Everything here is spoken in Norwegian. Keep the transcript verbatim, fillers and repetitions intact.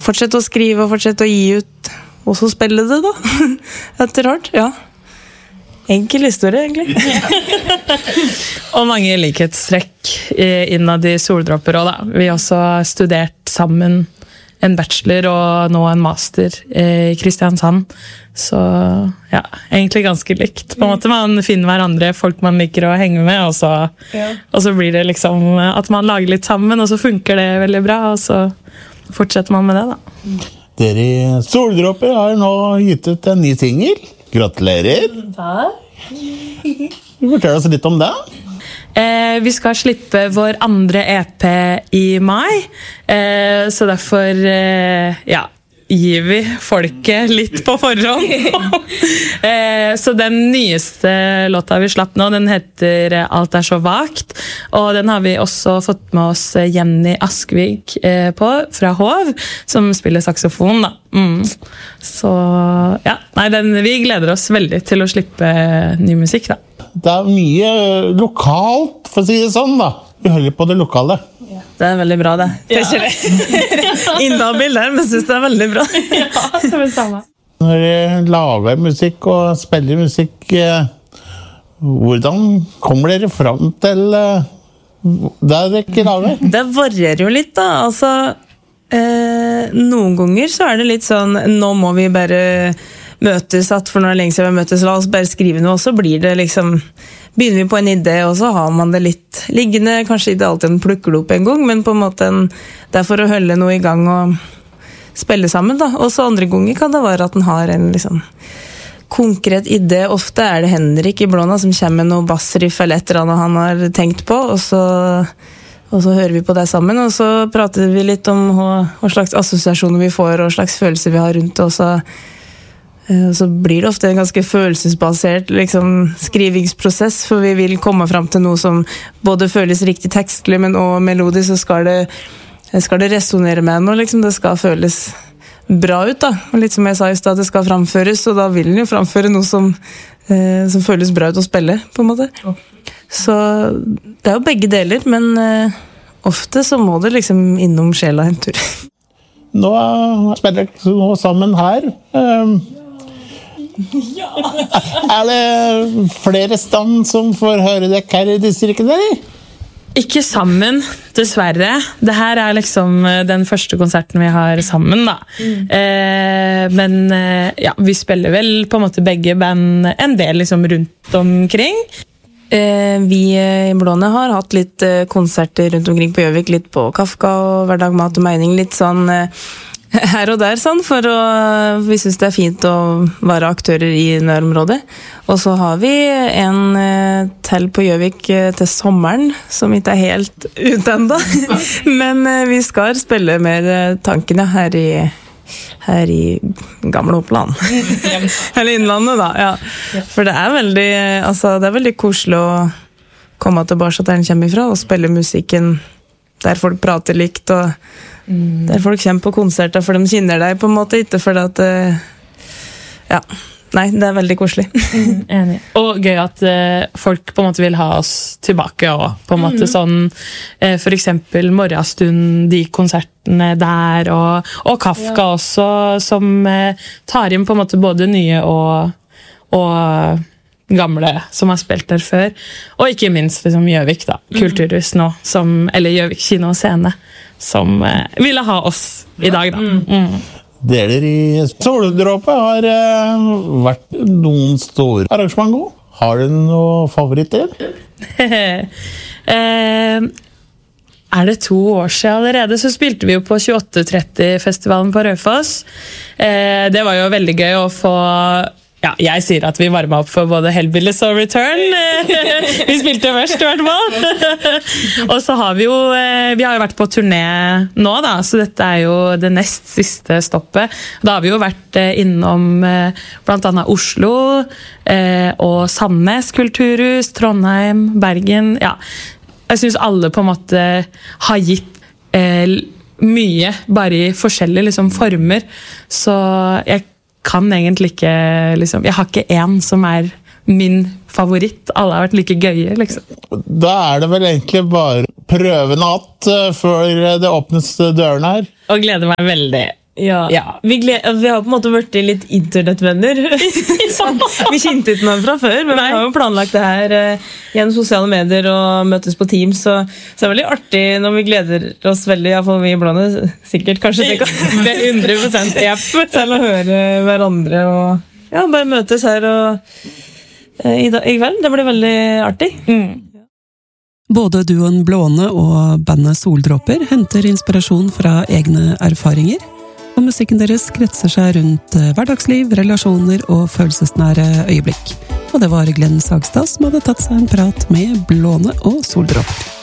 fortsette å skrive og fortsette å gi ut, og så spille det da, etter hvert, ja. Enkel historie, egentlig. Og mange likhetstrekk innad i Soldråper også, da. Vi har også studert sammen en bachelor og nå en master i Kristiansand. Så ja, egentlig ganske likt. På en måte man finner hverandre, folk man liker å henge med, og så, ja. Og så blir det liksom at man lager litt sammen, og så funker det veldig bra, og så fortsetter man med det, da. Dere i Soldråper har nå gitt ut en ny single. Gratulerer. Takk. Fortell oss litt om det. Eh, vi skal slippe vår andre E P i mai, eh, så derfor eh, ja, gir vi folket litt på forhånd. eh, så den nyeste låta vi slapp nå, den heter Alt er så vagt, og den har vi også fått med oss Jenny Askvig eh, på, fra Hov, som spiller saxofon da. Mm. Så ja, nei, den, vi gleder oss veldig til å slippe ny musikk da. Det er mye lokalt, for å si det sånn da. Vi holder på det lokale. Ja. Det er veldig bra det. Ja. Innavbild der, men jeg synes det er veldig bra. Ja, det er det samme. Når dere lager musikk og spiller musikk, hvordan kommer dere frem til det dere ikke lager? Det varierer jo litt da, altså eh, noen ganger så er det litt sånn, nå må vi bare møtes, at for når lenge siden vi møtes, la oss bare skrive noe, og så blir det liksom, begynner vi på en idé, og så har man det litt liggende, kanskje ikke alltid en plukker det opp en gang, men på en måte en, det er for å holde noe i gang og spille sammen da, og så andre ganger kan det være at den har en liksom konkret idé, ofte er det Henrik i Blåna som kommer med noe bassriff eller et eller annet han har tenkt på, og så, og så hører vi på det sammen, og så prater vi litt om hva, hva slags assosiasjoner vi får, og hva slags følelser vi har rundt det, og så så blir det ofte en ganske følelsesbasert liksom, skrivingsprosess, for vi vil komme frem til noe som både føles riktig tekstlig, men også melodisk, så skal det, skal det resonere med noe, liksom. Det skal føles bra ut da, og litt som jeg sa i sted, det skal framføres, og da vil den jo framføre noe som, eh, som føles bra ut å spille, på en måte. Så det er jo begge deler, men eh, ofte så må det liksom innom sjela en tur. Nå spiller jeg nå sammen her. Um Ja. Er det flere stand som får høre deg her i distriktet, eller? Ikke sammen, dessverre. Det her er liksom den første konserten vi har sammen, da. Mm. Eh, men ja, vi spiller vel på en måte begge band en del liksom rundt omkring. Eh, vi i Blåne har hatt litt konserter rundt omkring på Gjøvik, litt på Kafka og Hverdag, Mat og Mening, litt sånn eh, her og der, sånn, for å, vi synes det er fint å være aktører i nærområdet. Og så har vi en eh, til på Gjøvik eh, til sommeren, som ikke er helt ute enda. Men eh, vi skal spille mer eh, tankene her i, her i gamle Oppland. Eller Innlandet, da, ja. For det er veldig, altså, det er veldig koselig å komme tilbake der den kommer ifra, og spille musikken der folk prater likt, og Mm. der folk kommer på konserter for de kjenner deg på en måte, ikke for at uh, ja, nei, det er veldig koselig. Mm, enig. Og gøy at uh, folk på en måte vil ha oss tilbake og på en måte mm. sånn uh, for eksempel Morgenstund, de konsertene der, og, og Kafka ja. Også, som uh, tar inn på en måte både nye og, og gamle som har spilt der før, og ikke minst liksom Gjøvik da, Kulturhus nå, som, eller Gjøvik kino og scene, som eh, ville ha oss i dag da. Mm. Mm. Dere i Soldråper har eh, vært noen store arrangement også. Har du noen favoritter? eh, er det to år siden allerede, så spilte vi jo på tjueåtte tretti-festivalen på Raufoss. Eh, det var jo veldig gøy å få. Ja, jeg sier at vi varmet opp for både Hellbillies og Return. Vi spilte først, i hvert fall. Og så har vi jo, vi har jo vært på turné nå da, så dette er jo det nest siste stoppet. Da har vi jo vært innom blant annet Oslo, og Sandnes Kulturhus, Trondheim, Bergen. Ja, jeg synes alle på en måte har gitt mye, bare i forskjellige liksom, former. Så jeg kan egentlig ikke, liksom, jeg har ikke en som er min favoritt. Alle har vært like gøye, liksom. Da er det vel egentlig bare prøvenatt før det åpnes dørene her. Og gleder meg veldig. Ja, Ja. Vi, gled, vi har på en måte vært litt internettvenner. Sånn, vi kjente ikke noen fra før, men Nei. vi har jo planlagt det her eh, gjennom sosiale medier og møtes på Teams, så, så det er veldig artig når vi gleder oss veldig, i hvert fall vi i Blåne, sikkert kanskje det kan Det er hundre prosent Jepp. til å høre hverandre og ja, bare møtes her og, eh, i, da, i kveld. Det blir veldig artig. Mm. Både duoen Blåne og bandet Soldråper henter inspirasjon fra egne erfaringer, og musikken deres kretser seg rundt hverdagsliv, relasjoner og følelsesnære øyeblikk. Og det var Glenn Sagstad som hadde tatt seg en prat med Blåne og Soldråper.